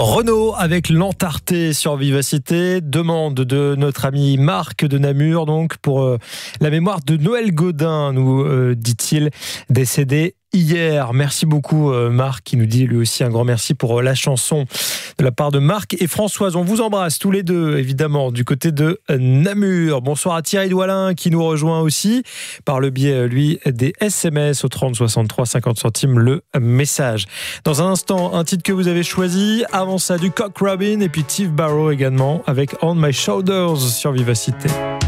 Renaud avec l'Entarté sur Vivacité, demande de notre ami Marc de Namur, donc pour la mémoire de Noël Godin, nous dit-il, décédé hier. Merci beaucoup Marc, qui nous dit lui aussi un grand merci pour la chanson de la part de Marc et Françoise. On vous embrasse tous les deux, évidemment, du côté de Namur. Bonsoir à Thierry Doualin qui nous rejoint aussi par le biais, lui, des SMS au 30 63 50 centimes le message. Dans un instant, un titre que vous avez choisi. Avant ça, du Cock Robin et puis Steve Barrow également avec On My Shoulders sur Vivacité.